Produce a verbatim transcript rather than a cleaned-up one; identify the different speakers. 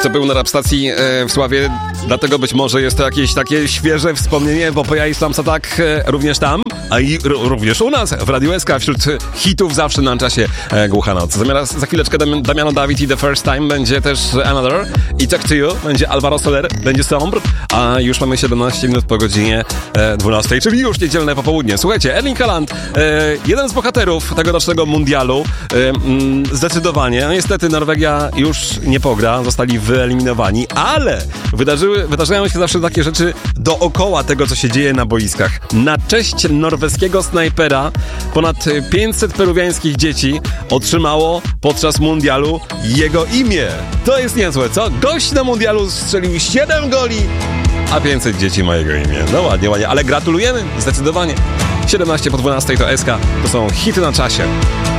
Speaker 1: kto był na rapstacji e, w Sławie, dlatego być może jest to jakieś takie świeże wspomnienie, bo pojawi Slums Attack e, również tam, a i r- również u nas w Radiu S K wśród hitów zawsze na czasie e, Głucha Noc. Zamiast za chwileczkę Dam- Damiano David i The First Time będzie też Another i Talk to You, będzie Alvaro Soler, będzie Sombre, a już mamy siedemnaście minut po godzinie e, dwunastej, czyli już niedzielne popołudnie. Słuchajcie, Erling Haaland, e, jeden z bohaterów tegorocznego mundialu, e, mm, zdecydowanie, no niestety Norwegia już nie pogra, zostali wyeliminowani, ale wydarzyły, wydarzają się zawsze takie rzeczy dookoła tego, co się dzieje na boiskach. Na cześć norweskiego snajpera ponad pięćset peruwiańskich dzieci otrzymało podczas mundialu jego imię. To jest niezłe, co? Gość na mundialu strzelił siedem goli, a pięćset dzieci ma jego imię. No ładnie, ładnie, ale gratulujemy, zdecydowanie. siedemnaście po dwunastej to S K, to są hity na czasie.